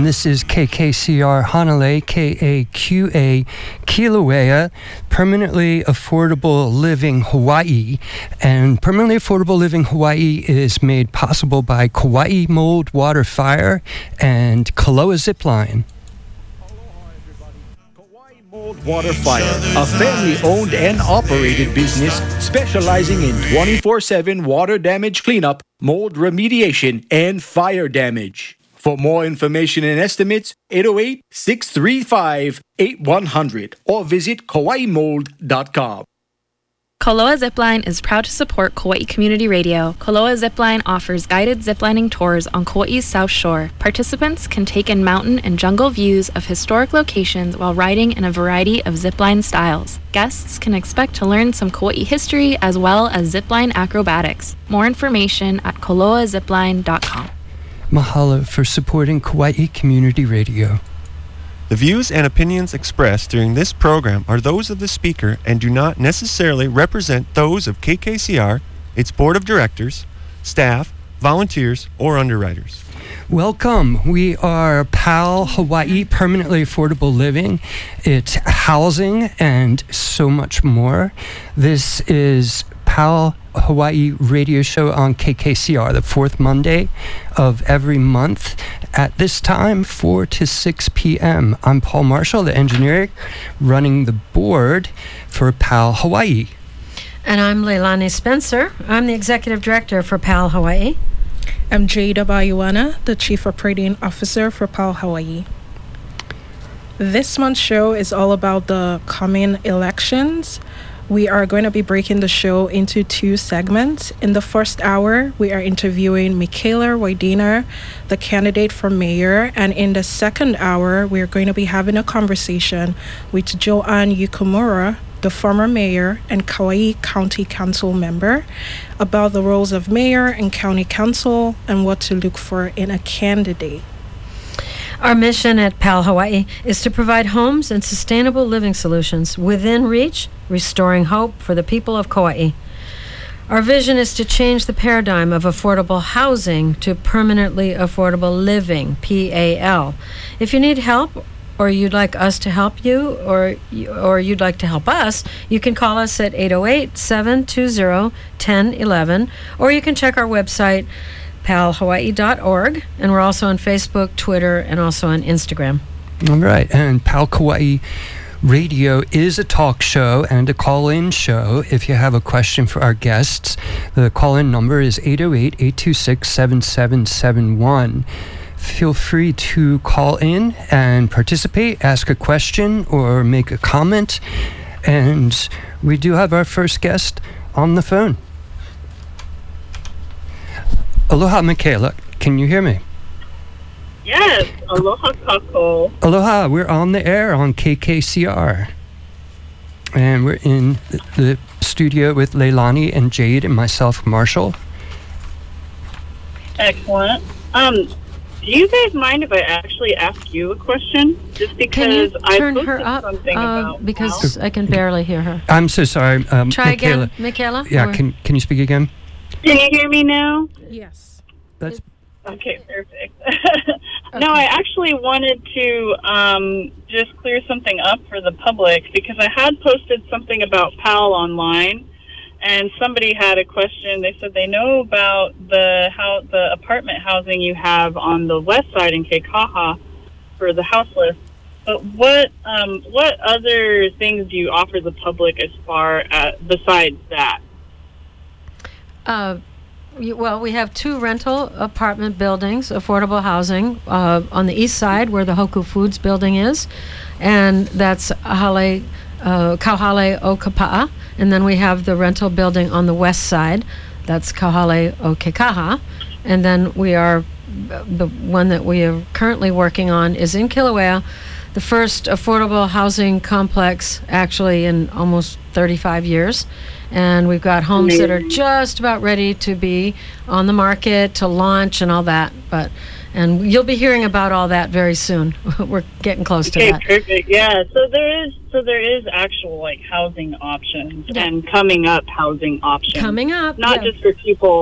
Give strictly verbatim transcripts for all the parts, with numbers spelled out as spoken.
and this is K K C R Hanalei, K A Q A, Kilauea, Permanently Affordable Living Hawaii. And Permanently Affordable Living Hawaii is made possible by Kauai Mold Water Fire and Koloa Zipline. Mold Water Fire, a family-owned and operated business specializing in twenty-four seven water damage cleanup, mold remediation, and fire damage. For more information and estimates, eight oh eight, six three five, eight one zero zero or visit kauai mold dot com. Koloa Zipline is proud to support Kauai Community Radio. Koloa Zipline offers guided ziplining tours on Kauai's South Shore. Participants can take in mountain and jungle views of historic locations while riding in a variety of zipline styles. Guests can expect to learn some Kauai history as well as zipline acrobatics. More information at koloa zipline dot com. Mahalo for supporting Kauai Community Radio. The views and opinions expressed during this program are those of the speaker and do not necessarily represent those of K K C R, its board of directors, staff, volunteers, or underwriters. Welcome. We are PAL Hawaii, Permanently Affordable Living. It's housing and so much more. This is PAL Hawaii radio show on K K C R, the fourth Monday of every month at this time, four to six p.m. I'm Paul Marshall, the engineer running the board for PAL Hawaii. And I'm Leilani Spencer. I'm the executive director for PAL Hawaii. I'm Jada Bayuana, the chief operating officer for PAL Hawaii. This month's show is all about the coming elections. We are going to be breaking the show into two segments. In the first hour, we are interviewing Michaela Waidiner, the candidate for mayor. And in the second hour, we are going to be having a conversation with Joanne Yukumura, the former mayor and Kauai County Council member, about the roles of mayor and county council and what to look for in a candidate. Our mission at PAL Hawaii is to provide homes and sustainable living solutions within reach, restoring hope for the people of Kauai. Our vision is to change the paradigm of affordable housing to permanently affordable living, P A L. If you need help or you'd like us to help you or or you'd like to help us, you can call us at eight oh eight, seven two zero, one oh one one or you can check our website pal hawaii dot org, and we're also on Facebook, Twitter, and also on Instagram. All right, and PAL Kauai Radio is a talk show and a call-in show. If you have a question for our guests, the call-in number is eight oh eight, eight two six, seven seven seven one. Feel free to call in and participate, ask a question, or make a comment. And we do have our first guest on the phone. Aloha, Michaela. Can you hear me? Yes. Aloha, Kako. Aloha. We're on the air on K K C R. And we're in the, the studio with Leilani and Jade and myself, Marshall. Excellent. Um, do you guys mind if I actually ask you a question? Just because I turn posted her up, something uh, about because how- I can barely hear her. I'm so sorry. Um, Try Michaela. again, Michaela? Yeah, or- can can you speak again? Can you hear me now? Yes. That's Okay, perfect. No, I actually wanted to um, just clear something up for the public because I had posted something about PAL online, and somebody had a question. They said they know about the how the apartment housing you have on the west side in Keikaha for the houseless. But what um, what other things do you offer the public as far as besides that? Uh, you- well, we have two rental apartment buildings, affordable housing, uh, on the east side where the Hoku Foods building is, and that's Ahale, uh, Kauhale o Kapa'a, and then we have the rental building on the west side, that's Kauhale o Kekaha, and then we are, the one that we are currently working on is in Kilauea, the first affordable housing complex actually in almost thirty-five years. And we've got homes that are just about ready to be on the market, to launch and all that. But and you'll be hearing about all that very soon. We're getting close okay, to that. Okay, perfect. Yeah, so there is so there is actual like housing options Yeah. and coming up housing options. Coming up, Not yeah. just for people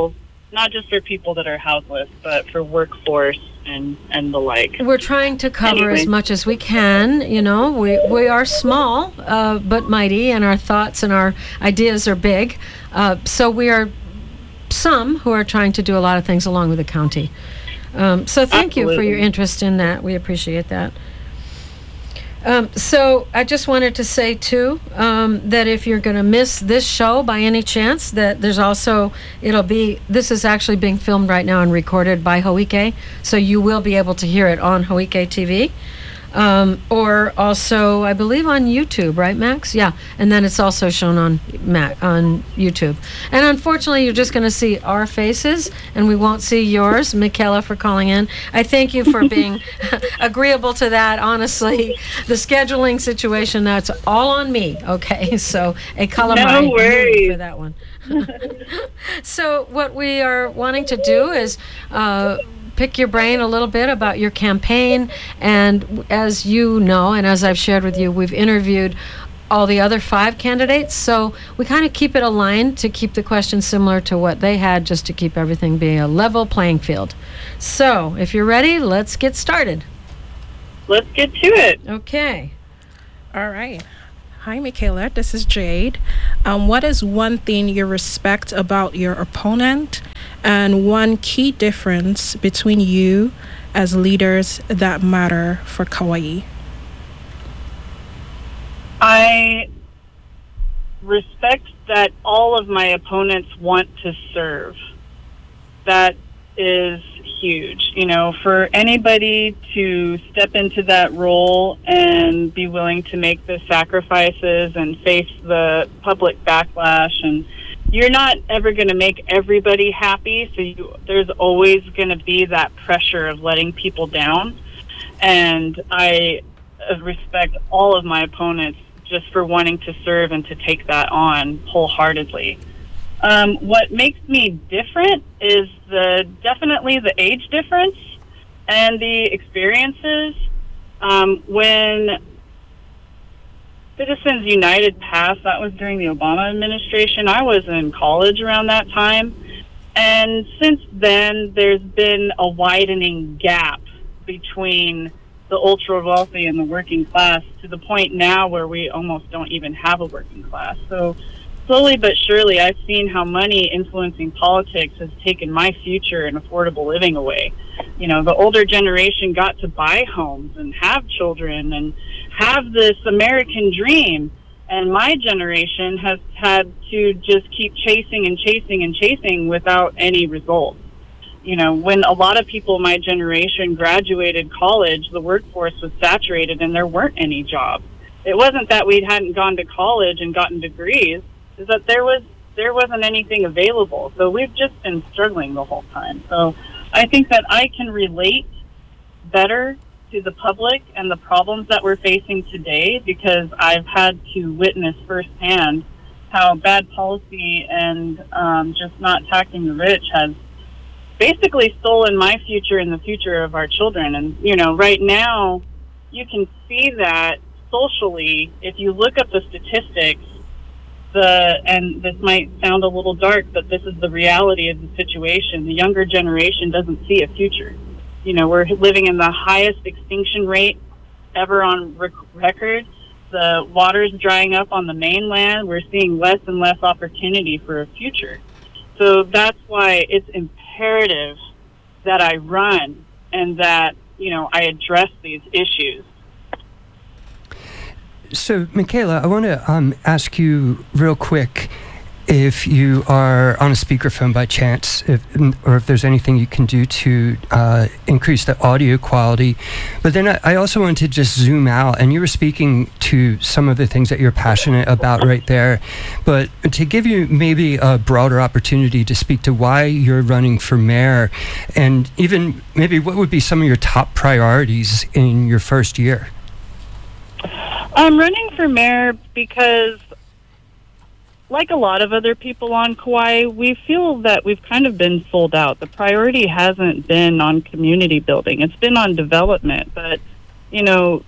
not just for people that are houseless, but for workforce and, and the like. We're trying to cover Anyway. as much as we can. You know, we we are small, uh, but mighty, and our thoughts and our ideas are big. Uh, so we are some who are trying to do a lot of things along with the county. Um, so thank you for Absolutely. your interest in that. We appreciate that. Um, so I just wanted to say too um, that if you're going to miss this show by any chance, that there's also it'll be this is actually being filmed right now and recorded by Hoike, so you will be able to hear it on Hoike T V. Um, or also, I believe on YouTube, right, Max? Yeah, and then it's also shown on Mac on YouTube. And unfortunately, you're just going to see our faces, and we won't see yours, Michaela, for calling in. I thank you for being agreeable to that. Honestly, the scheduling situation, that's all on me. Okay, so a calamari No worries. for that one. So what we are wanting to do is. Uh, pick your brain a little bit about your campaign, and as you know, and as I've shared with you, we've interviewed all the other five candidates, so we kind of keep it aligned to keep the questions similar to what they had, just to keep everything being a level playing field. So if you're ready, let's get started. Let's get to it. Okay. All right. Hi, Michaela. This is Jade. Um, what is one thing you respect about your opponent, and one key difference between you as leaders that matter for Kauai? I respect that all of my opponents want to serve. That is huge. You know, for anybody to step into that role and be willing to make the sacrifices and face the public backlash, and you're not ever going to make everybody happy, so you, there's always going to be that pressure of letting people down. And I respect all of my opponents just for wanting to serve and to take that on wholeheartedly. Um, what makes me different is the definitely the age difference and the experiences. Um, when Citizens United passed, that was during the Obama administration. I was in college around that time. And since then, there's been a widening gap between the ultra wealthy and the working class, to the point now where we almost don't even have a working class. So slowly but surely, I've seen how money influencing politics has taken my future and affordable living away. You know, the older generation got to buy homes and have children and have this American dream, and my generation has had to just keep chasing and chasing and chasing without any results. You know, when a lot of people my generation graduated college, the workforce was saturated and there weren't any jobs. It wasn't that we hadn't gone to college and gotten degrees, is that there was there wasn't anything available. So we've just been struggling the whole time. So I think that I can relate better to the public and the problems that we're facing today, because I've had to witness firsthand how bad policy and um, just not taxing the rich has basically stolen my future and the future of our children. And, you know, right now you can see that socially. If you look up the statistics, the and this might sound a little dark, but this is the reality of the situation. The younger generation doesn't see a future. You know, we're living in the highest extinction rate ever on rec- record. The water's drying up on the mainland. We're seeing less and less opportunity for a future. So that's why it's imperative that I run and that, you know, I address these issues. So, Michaela, I want to um, ask you real quick if you are on a speakerphone by chance, if, or if there's anything you can do to uh, increase the audio quality. But then I, I also want to just zoom out, and you were speaking to some of the things that you're passionate about right there, but to give you maybe a broader opportunity to speak to why you're running for mayor, and even maybe what would be some of your top priorities in your first year. I'm running for mayor because, like a lot of other people on Kauai, we feel that we've kind of been sold out. The priority hasn't been on community building. It's been on development, but, you know,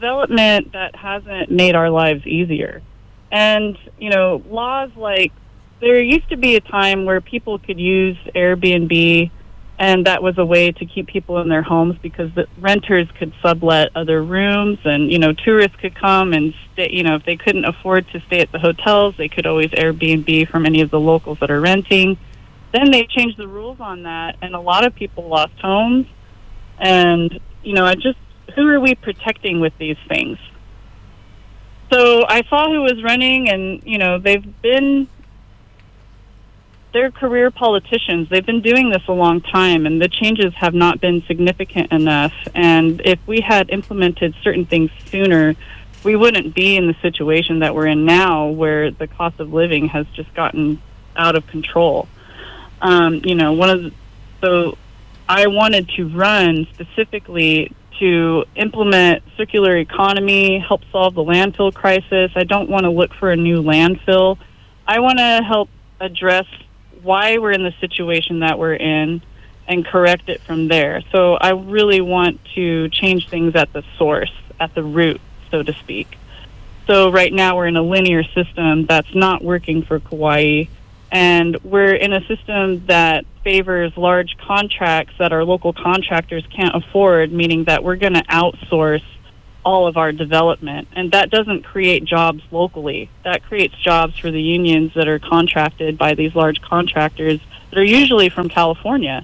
development that hasn't made our lives easier. And, you know, laws like there used to be a time where people could use Airbnb, and that was a way to keep people in their homes because the renters could sublet other rooms, and, you know, tourists could come and stay. You know, if they couldn't afford to stay at the hotels, they could always Airbnb from any of the locals that are renting. Then they changed the rules on that, and a lot of people lost homes. And, you know, I just, who are we protecting with these things? So I saw who was running, and, you know, they've been, they're career politicians. They've been doing this a long time, and the changes have not been significant enough. And if we had implemented certain things sooner, we wouldn't be in the situation that we're in now, where the cost of living has just gotten out of control. Um, you know, one of the, so I wanted to run specifically to implement circular economy, help solve the landfill crisis. I don't want to look for a new landfill. I want to help address why we're in the situation that we're in and correct it from there. So I really want to change things at the source, at the root, so to speak. So right now we're in a linear system that's not working for Kauai, and we're in a system that favors large contracts that our local contractors can't afford, meaning that we're going to outsource all of our development. And that doesn't create jobs locally. That creates jobs for the unions that are contracted by these large contractors that are usually from California.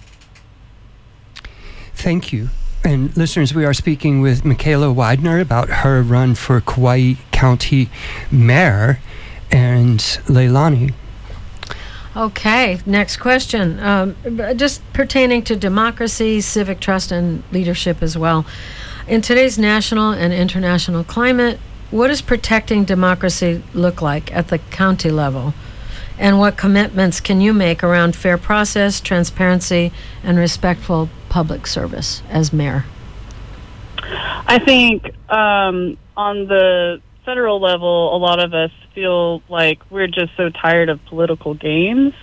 Thank you. And listeners, we are speaking with Michaela Widener about her run for Kauai County Mayor, and Leilani. Okay, next question. Um, just pertaining to democracy, civic trust, and leadership as well. In today's national and international climate, what does protecting democracy look like at the county level? And what commitments can you make around fair process, transparency, and respectful public service as mayor? I think um, on the federal level, a lot of us feel like we're just so tired of political games.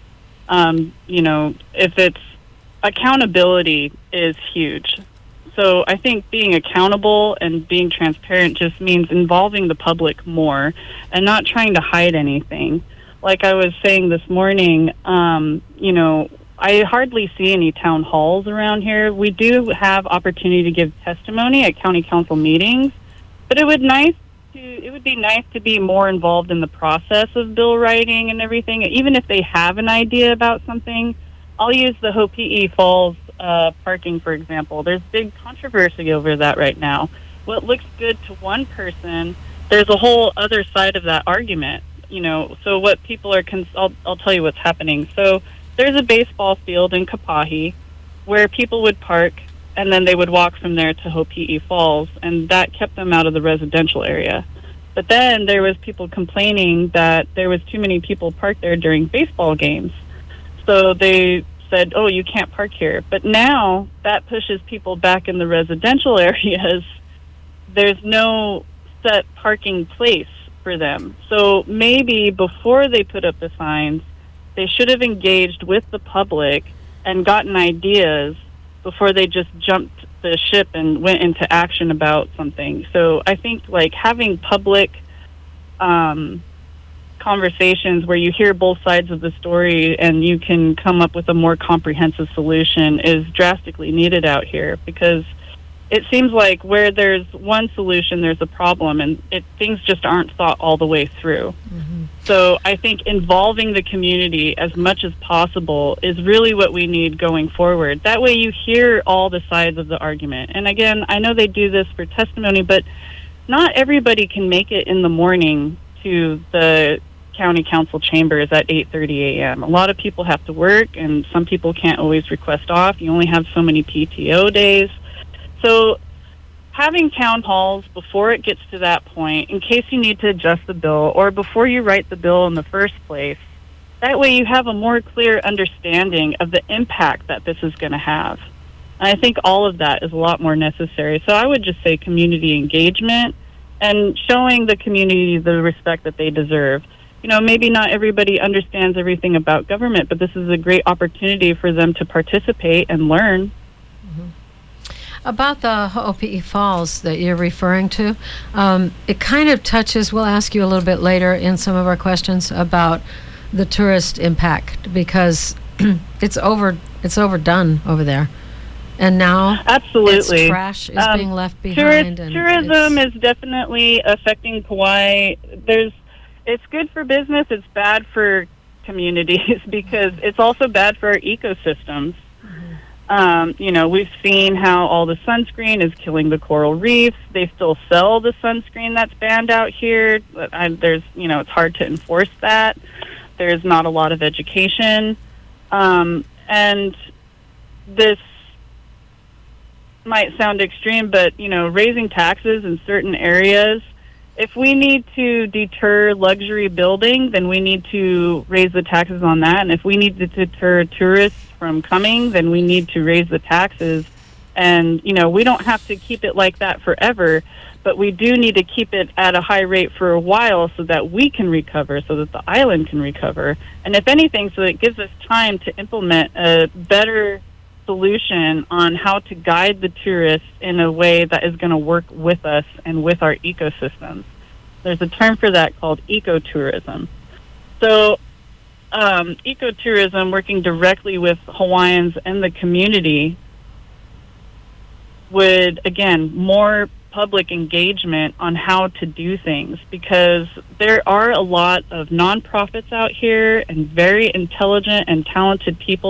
Um, you know, if it's accountability is huge. So I think being accountable and being transparent just means involving the public more and not trying to hide anything. Like I was saying this morning, um, you know, I hardly see any town halls around here. We do have opportunity to give testimony at county council meetings, but it would nice to it would be nice to be more involved in the process of bill writing and everything. Even if they have an idea about something, I'll use the Hopi'i Falls uh, parking, for example. There's big controversy over that right now. What looks good to one person, there's a whole other side of that argument. You know, so what people are, cons- I'll, I'll tell you what's happening. So there's a baseball field in Kapahi where people would park, and then they would walk from there to Hopi'i Falls, and that kept them out of the residential area. But then there was people complaining that there was too many people parked there during baseball games. So they said, oh, you can't park here. But now that pushes people back in the residential areas. There's no set parking place for them. So maybe before they put up the signs, they should have engaged with the public and gotten ideas before they just jumped the ship and went into action about something. So I think like having public um, conversations where you hear both sides of the story and you can come up with a more comprehensive solution is drastically needed out here, because it seems like where there's one solution, there's a problem, and it, things just aren't thought all the way through. Mm-hmm. So I think involving the community as much as possible is really what we need going forward. That way you hear all the sides of the argument. And again, I know they do this for testimony, but not everybody can make it in the morning to the county council chambers at eight thirty a.m. A lot of people have to work, and some people can't always request off. You only have so many P T O days. So having town halls before it gets to that point, in case you need to adjust the bill, or before you write the bill in the first place, that way you have a more clear understanding of the impact that this is going to have. And I think all of that is a lot more necessary. So I would just say community engagement and showing the community the respect that they deserve. You know, maybe not everybody understands everything about government, but this is a great opportunity for them to participate and learn. Mm-hmm. About the Hopi'i Falls that you're referring to, um, it kind of touches, we'll ask you a little bit later in some of our questions about the tourist impact, because it's over it's overdone over there. And now absolutely it's trash is um, being left behind. Tourist, and tourism is definitely affecting Kauai. There's, it's good for business. It's bad for communities because it's also bad for our ecosystems. Mm-hmm. Um, you know, we've seen how all the sunscreen is killing the coral reefs. They still sell the sunscreen that's banned out here. I, there's, you know, it's hard to enforce that. There's not a lot of education. Um, and this might sound extreme, but, you know, raising taxes in certain areas, if we need to deter luxury building, then we need to raise the taxes on that. And if we need to deter tourists from coming, then we need to raise the taxes. And, you know, we don't have to keep it like that forever, but we do need to keep it at a high rate for a while so that we can recover, so that the island can recover. And if anything, so it gives us time to implement a better solution on how to guide the tourists in a way that is going to work with us and with our ecosystems. There's a term for that called ecotourism. So um, ecotourism, working directly with Hawaiians and the community, would, again, more public engagement on how to do things, because there are a lot of nonprofits out here and very intelligent and talented people